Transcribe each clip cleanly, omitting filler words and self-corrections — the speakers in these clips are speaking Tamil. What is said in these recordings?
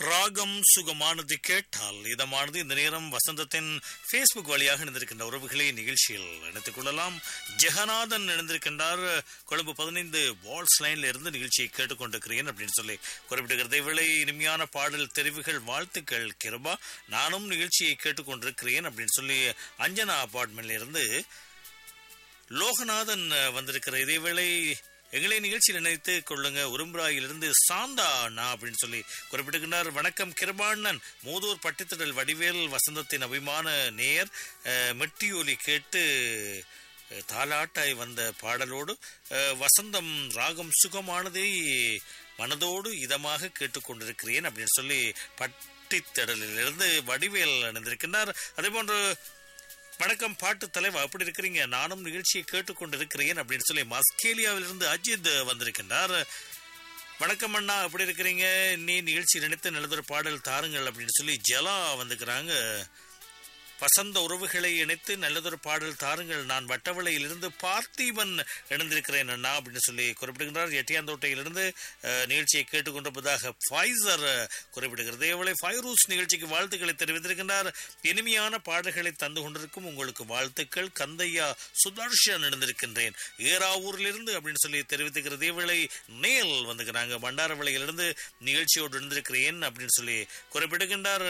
ராகம் சுகமானது கேட்டால் இதமானது இந்த நேரம் வசந்தத்தின் Facebook வழியாக இணைந்திருக்கின்ற உறவுகளை நிகழ்ச்சியில் இணைத்துக் கொள்ளலாம். ஜெகநாதன் இணைந்திருக்கின்றார். கொழும்பு 15 வால்ஸ் லைன்ல இருந்து நிகழ்ச்சியை கேட்டுக்கொண்டிருக்கிறேன் அப்படின்னு சொல்லி குறிப்பிட்டிருக்கிறது. இவளை இனிமையான பாடல் தெரிவுகள் வாழ்த்துக்கள் கிருபா, நானும் நிகழ்ச்சியை கேட்டுக்கொண்டிருக்கிறேன் அப்படின்னு சொல்லி அஞ்சனா அபார்ட்மெண்ட்ல இருந்து லோகநாதன் வந்திருக்கிற. இதேவேளை எங்களை நிகழ்ச்சியில் நினைத்து கொள்ளுங்க உரும்புராயிலிருந்து சாந்தா அண்ணா அப்படின்னு சொல்லி குறிப்பிட்டிருக்கிறார். வணக்கம் கிருபாண்ணன், மூதூர் பட்டித்திடல் வடிவேல் வசந்தத்தின் அபிமான நேயர். மெட்டியொலி கேட்டு தாலாட்டாய் வந்த பாடலோடு வசந்தம் ராகம் சுகமானதை மனதோடு இதமாக கேட்டுக்கொண்டிருக்கிறேன் அப்படின்னு சொல்லி பட்டித்திடலிலிருந்து வடிவேல் அணிந்திருக்கின்றார். அதே போன்று வணக்கம் பாட்டு தலைவா, அப்படி இருக்கிறீங்க, நானும் நிகழ்ச்சியை கேட்டுக்கொண்டிருக்கிறேன் அப்படின்னு சொல்லி மஸ்கேலியாவிலிருந்து அஜித் வந்திருக்கின்றார். வணக்கம் அண்ணா, அப்படி இருக்கிறீங்க, நீ நிகழ்ச்சி நினைத்து நல்லதொரு பாடல் தாருங்கள் அப்படின்னு சொல்லி ஜலா வந்துக்கிறாங்க. வசந்த உறவுகளை இணைத்து நல்லதொரு பாடல் தாருங்கள், நான் வட்டவளையிலிருந்து பார்த்தீபன் இணைந்திருக்கிறேன் அண்ணா அப்படின்னு சொல்லி குறிப்பிடுகின்றார். எட்டியாந்தோட்டையிலிருந்து நிகழ்ச்சியை கேட்டுக்கொண்டிருப்பதாக ஃபைசர் குறிப்பிடுகிறது. இவளை ஃபைரூஸ் நிகழ்ச்சிக்கு வாழ்த்துக்களை தெரிவித்திருக்கின்றார். இனிமையான பாடல்களை தந்து கொண்டிருக்கும் உங்களுக்கு வாழ்த்துக்கள், கந்தையா சுதர்ஷன் இணைந்திருக்கின்றேன் ஏராவூரிலிருந்து அப்படின்னு சொல்லி தெரிவித்துக்கிறது. இவளை நேல் வந்துக்கிறாங்க. பண்டாரவளையிலிருந்து நிகழ்ச்சியோடு இணைந்திருக்கிறேன் அப்படின்னு சொல்லி குறிப்பிடுகின்றார்.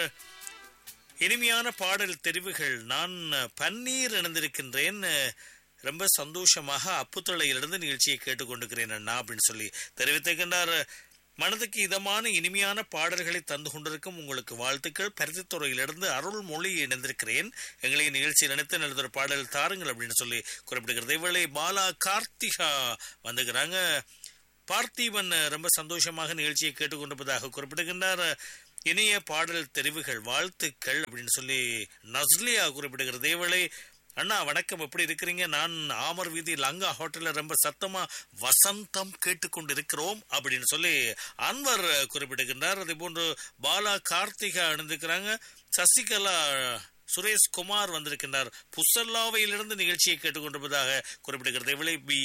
இனிமையான பாடல் தெரிவுகள், நான் பன்னீர் இணைந்திருக்கின்றேன், ரொம்ப சந்தோஷமாக அப்புத்தளையிலிருந்து நிகழ்ச்சியை கேட்டுக்கொண்டிருக்கிறேன் அண்ணா அப்படின்னு சொல்லி தெரிவித்திருக்கின்றார். மனதுக்கு இதமான இனிமையான பாடல்களை தந்து கொண்டிருக்கும் உங்களுக்கு வாழ்த்துக்கள், பருத்தித்துறையிலிருந்து அருள்மொழி இணைந்திருக்கிறேன், எங்களை நிகழ்ச்சியில் நினைத்து நல்லதொரு பாடல் தாருங்கள் அப்படின்னு சொல்லி குறிப்பிடுகிறது. இவளை பாலா கார்த்திகா வந்துக்கிறாங்க. பார்த்தீபன் ரொம்ப சந்தோஷமாக நிகழ்ச்சியை கேட்டுக்கொண்டிருப்பதாக குறிப்பிடுகின்றார். இனிய பாடல் தெரிவுகள் வாழ்த்துக்கள் அப்படின்னு சொல்லி நஸ்லியா குறிப்பிடுகிறது. இவளை அண்ணா வணக்கம், எப்படி இருக்கிறீங்க, நான் ஆமர் வீதி லங்கா ஹோட்டல்ல ரொம்ப சத்தமா வசந்தம் கேட்டுக்கொண்டு இருக்கிறோம் அப்படின்னு சொல்லி அன்வர் குறிப்பிடுகின்றார். அதே போன்று பாலா கார்த்திகா அணிந்திருக்கிறாங்க. சசிகலா சுரேஷ்குமார் வந்திருக்கின்றார். புசல்லாவையிலிருந்து நிகழ்ச்சியை கேட்டுக்கொண்டிருப்பதாக குறிப்பிடுகிறது. இவளை பி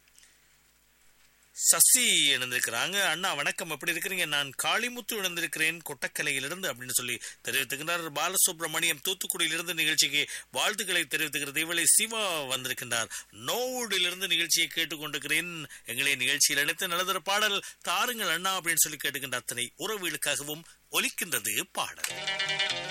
சசி இணைந்திருக்கிறாங்க. அண்ணா வணக்கம், எப்படி இருக்கிறீங்க, நான் காளிமுத்து இணைந்திருக்கிறேன் கொட்டக்கலையிலிருந்து அப்படின்னு சொல்லி தெரிவித்துக்கின்றார். பாலசுப்ரமணியம் தூத்துக்குடியிலிருந்து நிகழ்ச்சிக்கு வாழ்த்துக்களை தெரிவித்துக்கிறது. இவளை சிவா வந்திருக்கின்றார். நோவுடிலிருந்து நிகழ்ச்சியை கேட்டுக்கொண்டிருக்கிறேன், எங்களை நிகழ்ச்சியில் இணைத்து நல்லதொரு பாடல் தாருங்கள் அண்ணா அப்படின்னு சொல்லி கேட்டுக்கின்ற அத்தனை உறவுகளுக்காகவும் ஒலிக்கின்றது பாடல்.